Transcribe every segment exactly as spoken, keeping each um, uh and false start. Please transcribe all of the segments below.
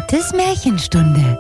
Charlottes Märchenstunde.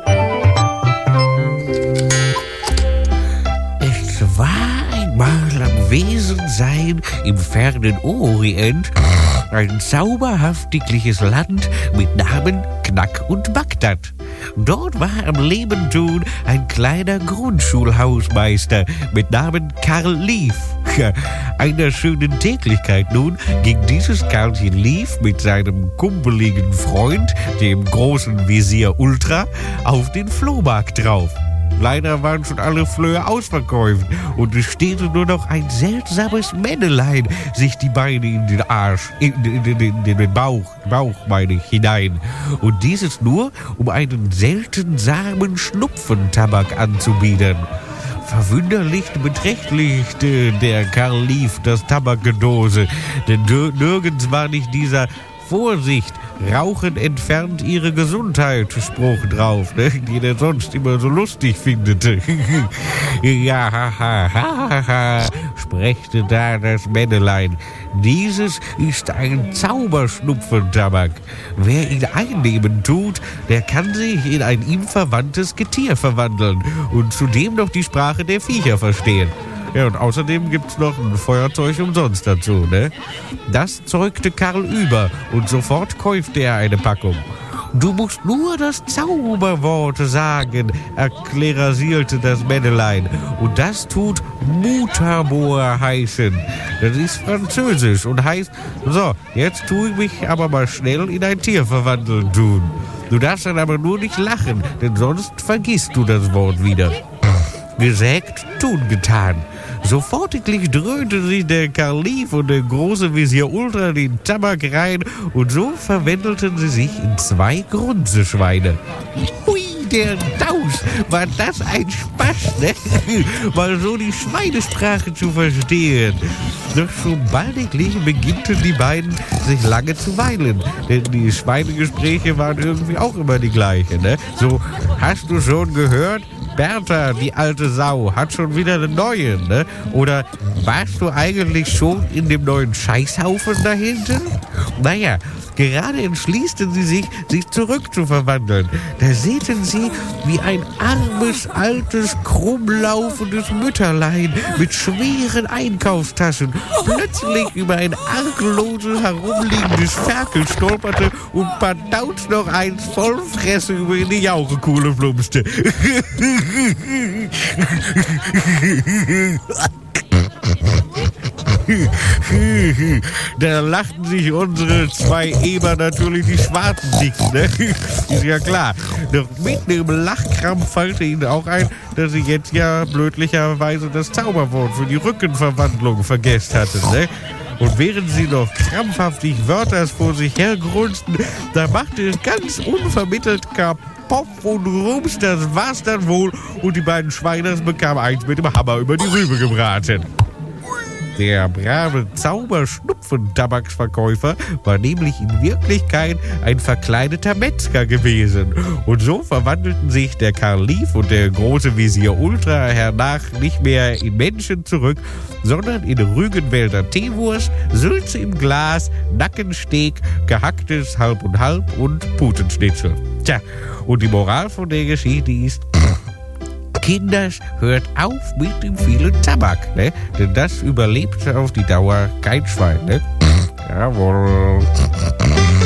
Es war einmal am Wesensein im fernen Orient ein zauberhaftiges Land mit Namen Knack und Bagdad. Dort war am Leben tun ein kleiner Grundschulhausmeister mit Namen Karl Lief. Einer schönen Täglichkeit nun ging dieses Karlchen Lief mit seinem kumpeligen Freund, dem großen Visier Ultra, auf den Flohmarkt drauf. Leider waren schon alle Flöhe ausverkauft und es steht nur noch ein seltsames Männelein sich die Beine in den Arsch, in, in, in, in den Bauch, Bauch meine ich, hinein. Und dieses nur, um einen seltsamen Schnupfentabak anzubieten. Verwunderlich beträchtlichte der Karl Lief das Tabakgedose, denn nirgends war nicht dieser Vorsicht, Rauchen entfernt ihre Gesundheit Spruch drauf, ne? Den er sonst immer so lustig findet. Ja, ha, ha, ha, ha, sprechte da das Männelein. Dieses ist ein Zauberschnupfentabak. Wer ihn einnehmen tut, der kann sich in ein ihm verwandtes Getier verwandeln und zudem noch die Sprache der Viecher verstehen. Ja, und außerdem gibt's noch ein Feuerzeug umsonst dazu, ne? Das zeugte Karl über und sofort kaufte er eine Packung. Du musst nur das Zauberwort sagen, erklärasierte das Männelein. Und das tut Mutamor heißen. Das ist französisch und heißt, so, jetzt tue ich mich aber mal schnell in ein Tier verwandeln tun. Du darfst dann aber nur nicht lachen, denn sonst vergisst du das Wort wieder. Gesagt, tun getan. Sofortiglich dröhnte sich der Karl Lief und der große Visier Ultra den Tabak rein und so verwandelten sie sich in zwei Grunzeschweine. Hui, der Daus, war das ein Spaß, ne? Mal so die Schweinesprache zu verstehen. Doch schon baldiglich beginnten die beiden sich lange zu weinen, denn die Schweinegespräche waren irgendwie auch immer die gleichen, ne? So, hast du schon gehört? Bertha, die alte Sau, hat schon wieder eine neue, ne? Oder warst du eigentlich schon in dem neuen Scheißhaufen da hinten? Naja, gerade entschließten sie sich, sich zurückzuverwandeln. Da säten sie wie ein armes, altes, krummlaufendes Mütterlein mit schweren Einkaufstaschen plötzlich über ein argloses, herumliegendes Ferkel stolperte und pardauz noch eins voll Fresse über in die Jauchekuhle plumpste. Da lachten sich unsere zwei Eber natürlich die Schwarzen dick, ne? Ist ja klar. Doch mitten im Lachkrampf fallte ihnen auch ein, dass sie jetzt ja blödlicherweise das Zauberwort für die Rückenverwandlung vergessen hatten, ne? Und während sie noch krampfhaftig Wörters vor sich hergrunzten, da machte es ganz unvermittelt Kapoff und Rums, das war's dann wohl, und die beiden Schweiners bekamen eins mit dem Hammer über die Rübe gebraten. Der brave Zauberschnupfentabaksverkäufer war nämlich in Wirklichkeit ein verkleideter Metzger gewesen. Und so verwandelten sich der Karl Lief und der große Visier Ultra hernach nicht mehr in Menschen zurück, sondern in Rügenwälder Teewurst, Sülze im Glas, Nackensteak, gehacktes Halb und Halb und Putenschnitzel. Tja, und die Moral von der Geschichte ist: Kinders, hört auf mit dem vielen Tabak, ne? Denn das überlebt auf die Dauer kein Schwein, ne? Jawohl.